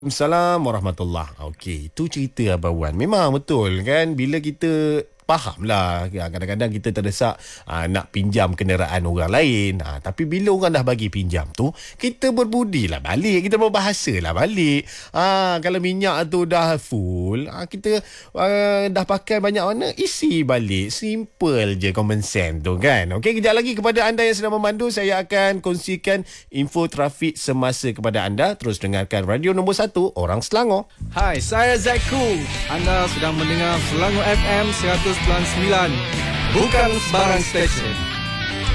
Assalamualaikum warahmatullahi. Okey, itu cerita Abang Wan. Memang betul kan, bila kita faham lah, kadang-kadang kita terdesak nak pinjam kenderaan orang lain, tapi bila orang dah bagi pinjam tu, kita berbudi lah balik, kita berbahasa lah balik. Kalau minyak tu dah full, kita dah pakai banyak mana, isi balik. Simple je, common sense tu kan. Okey, kejap lagi kepada anda yang sedang memandu, saya akan kongsikan info trafik semasa kepada anda. Terus dengarkan radio nombor 1 Orang Selangor. Hai, saya Zaku. Anda sedang mendengar Selangor FM 100.9. Bukan sebarang stesen.